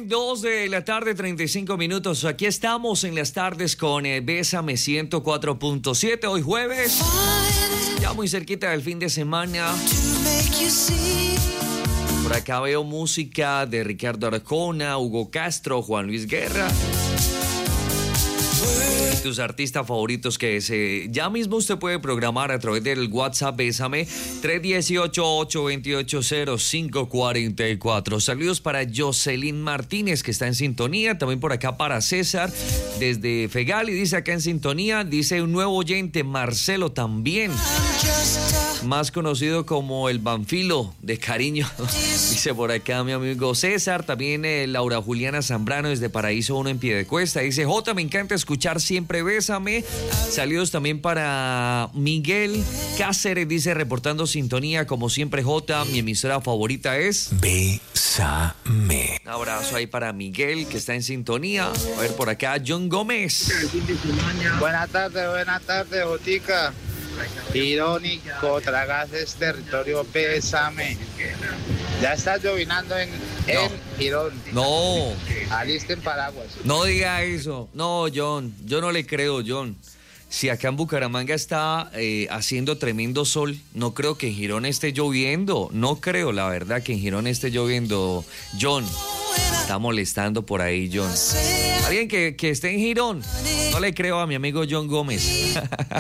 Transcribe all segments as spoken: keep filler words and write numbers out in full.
bien, dos de la tarde, treinta y cinco minutos. Aquí estamos en las tardes con eh, Bésame ciento cuatro punto siete. Hoy jueves, ya muy cerquita del fin de semana. Por acá veo música de Ricardo Arjona, Hugo Castro, Juan Luis Guerra. Tus artistas favoritos que se, ya mismo usted puede programar a través del WhatsApp Bésame tres uno ocho, ocho dos ocho, cero cinco cuatro cuatro. Saludos para Jocelyn Martínez, que está en sintonía. También por acá para César desde Fegali, dice acá en sintonía. Dice un nuevo oyente, Marcelo también, más conocido como el Banfilo de cariño. Dice por acá mi amigo César. También eh, Laura Juliana Zambrano desde Paraíso uno en Piedecuesta. Dice, Jota, me encanta escuchar siempre Bésame. Saludos también para Miguel Cáceres, dice, reportando sintonía como siempre, Jota, mi emisora favorita es Bésame. Un abrazo ahí para Miguel, que está en sintonía. A ver por acá, John Gómez. Buenas tardes, buenas tardes, Jotica. Irónico, Tragases, territorio, Bésame. Ya está llovinando en, en no. Girón. No. Alisten paraguas. No diga eso. No, John. Yo no le creo, John. Si acá en Bucaramanga está eh, haciendo tremendo sol, no creo que en Girón esté lloviendo. No creo, la verdad, que en Girón esté lloviendo. John. Está molestando por ahí, John. Alguien que, que esté en Girón. No le creo a mi amigo John Gómez.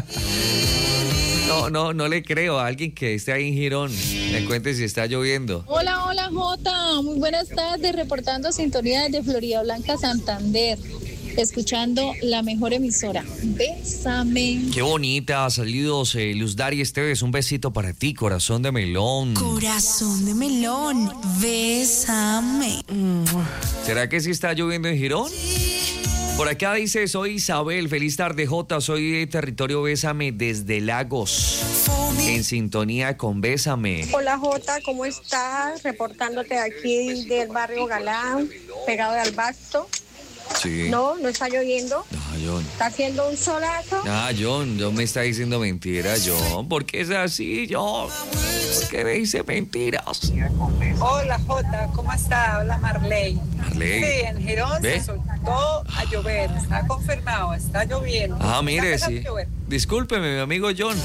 No, no, no le creo a alguien que esté ahí en Girón. Me cuente si está lloviendo. Hola, hola, Jota. Muy buenas tardes. Reportando sintonía desde Florida Blanca, Santander. Escuchando la mejor emisora. Bésame. Qué bonita. Saludos, eh, Luz Dari Esteves. Un besito para ti, corazón de melón. Corazón de melón. Bésame. ¿Será que sí está lloviendo en Girón? Por acá dice, soy Isabel, feliz tarde, Jota, soy de Territorio Bésame desde Lagos, en sintonía con Bésame. Hola, Jota, ¿cómo estás? Reportándote aquí del barrio Galán, pegado de Albasto. Sí. No, no está lloviendo. No, John. Está haciendo un solazo. Ah, John, John me está diciendo mentiras, John. ¿Por qué es así, John? ¿Por qué me dice mentiras? Hola, Jota, ¿cómo está? Hola, Marley. Marley. Sí, en Girón ¿Ve? se soltó a llover, está confirmado, está lloviendo. Ah, mire, sí. Discúlpeme, mi amigo John.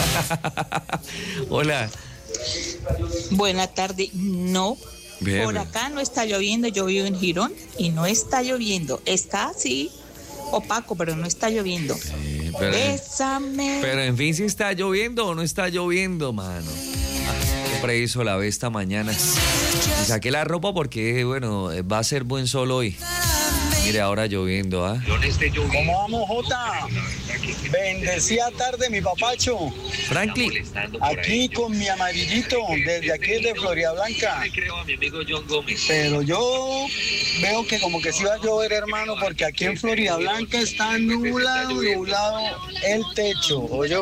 Hola. Buenas tardes. No. Bien, por acá no está lloviendo, yo vivo en Girón y no está lloviendo. Está así, opaco, pero no está lloviendo. Sí, pero, Bésame. Pero en fin, si está lloviendo o no está lloviendo, mano. Siempre hizo la vez esta mañana. Y saqué la ropa porque, bueno, va a ser buen sol hoy. Mire, ahora lloviendo, ¿ah? ¿eh? ¿Cómo vamos, Jota? Bendecida tarde, mi papacho. Franklin. Aquí con mi amarillito, desde aquí de Florida Blanca. Pero yo veo que como que sí va a llover, hermano, porque aquí en Florida Blanca está nublado, nublado el techo. ¿Oye?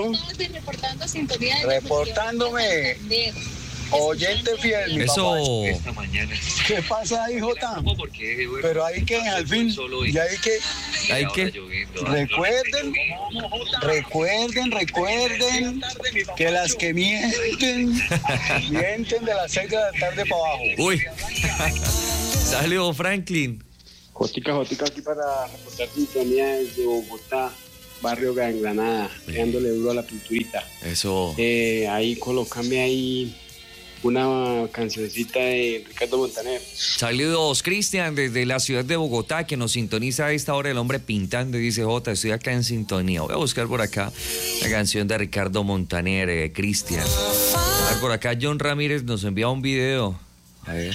Reportándome. Oyente fiel, mi Eso. papá. ¿Qué pasa ahí, Jota? Pero hay que, al fin, y hay que... Hay que... Recuerden, recuerden, recuerden que las que mienten, mienten de las seis de la tarde para abajo. Uy. Salió Franklin. Jotica, Jotica, aquí para reportar sintonía desde Bogotá, barrio Gran Granada, dándole duro a la pinturita. Eso. Eh, ahí colócame ahí una cancioncita de Ricardo Montaner. Saludos, Cristian, desde la ciudad de Bogotá, que nos sintoniza a esta hora el hombre pintando y dice, Jota, estoy acá en sintonía. Voy a buscar por acá la canción de Ricardo Montaner, eh, Cristian. A ver, por acá John Ramírez nos envía un video. A ver.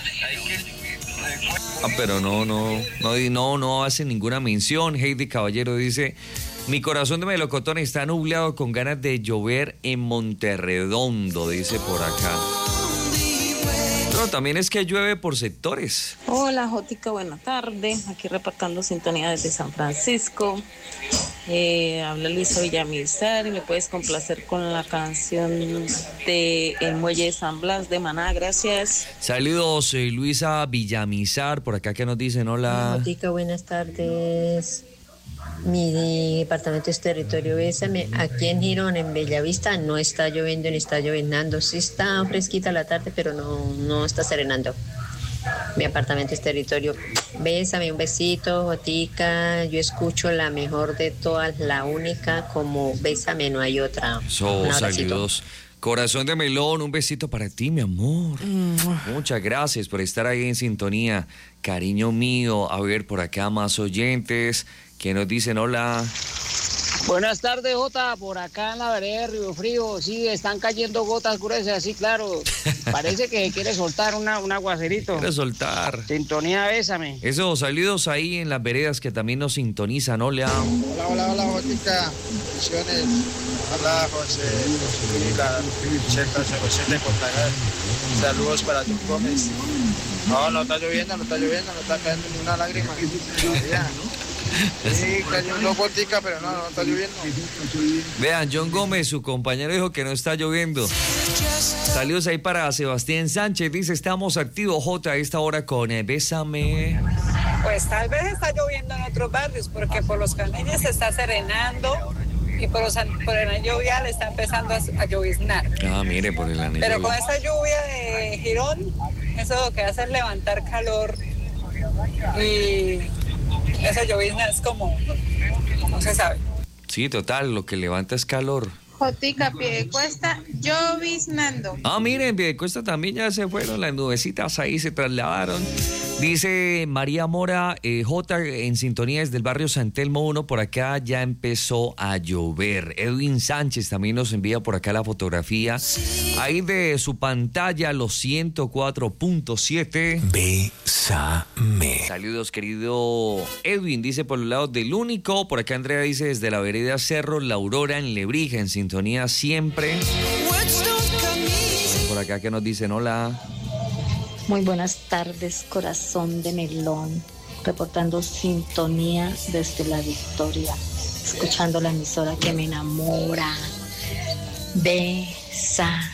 Ah, pero no, no, no, no, no hace ninguna mención. Heidi Caballero dice, mi corazón de melocotón está nublado con ganas de llover en Monterredondo, dice por acá. Pero también es que llueve por sectores. Hola, Jotica, buenas tardes. Aquí reportando sintonía desde San Francisco. Eh, habla Luisa Villamizar y me puedes complacer con la canción de El Muelle de San Blas de Maná, gracias. Saludos, eh, Luisa Villamizar, por acá que nos dicen hola. Jotica, buenas tardes. Mi departamento es Territorio Bésame. Aquí en Girón, en Bellavista, no está lloviendo ni está llovinando. Sí está fresquita la tarde, pero no, no está serenando. Mi apartamento es territorio. Bésame, un besito, Jotica. Yo escucho la mejor de todas, la única, como Bésame, no hay otra. So, saludos. Corazón de melón, un besito para ti, mi amor. Mm. Muchas gracias por estar ahí en sintonía. Cariño mío, a ver por acá más oyentes que nos dicen hola. Buenas tardes, Jota, por acá en la vereda de Río Frío, sí, están cayendo gotas gruesas, sí, claro, parece que quiere soltar una, un aguacerito. Quiere soltar. Sintonía, bésame. Eso, saludos ahí en las veredas que también nos sintonizan, hola. Hola, hola, hola, Jotica, bendiciones, hola, José, Mónica, ochenta cero siete, saludos para John Gómez. No, no está lloviendo, no está lloviendo, no está cayendo ni una lágrima. Sí, cayó una gotica, pero no, no está lloviendo. Vean, John Gómez, su compañero, dijo que no está lloviendo. Saludos ahí para Sebastián Sánchez, dice, estamos activos, Jota, a esta hora con eh, Bésame. Pues tal vez está lloviendo en otros barrios, porque por los Caneñes se está serenando y por, los, por el anillo vial está empezando a, a lloviznar. Ah, mire, por el anillo. Pero con esta lluvia de Girón, eso lo que hace es levantar calor y esa llovizna es como, no se sabe. Sí, total, lo que levanta es calor. Jotica, Piedecuesta, lloviznando. Ah, miren, Piedecuesta también ya se fueron, las nubecitas ahí se trasladaron. Dice María Mora, eh, J en sintonía desde el barrio San Telmo uno, por acá ya empezó a llover. Edwin Sánchez también nos envía por acá la fotografía. Ahí de su pantalla, los ciento cuatro punto siete. Bésame. Saludos, querido Edwin, dice por los lados del único. Por acá Andrea dice desde la vereda Cerro, La Aurora en Lebrija, en sintonía siempre. Por acá que nos dicen hola. Muy buenas tardes, corazón de melón, reportando sintonía desde La Victoria, escuchando la emisora que me enamora. Bésame.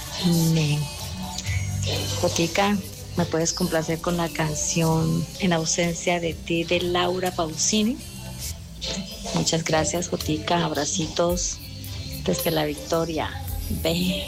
Jotica, ¿me puedes complacer con la canción En ausencia de ti de Laura Pausini? Muchas gracias, Jotica, abracitos desde La Victoria. Be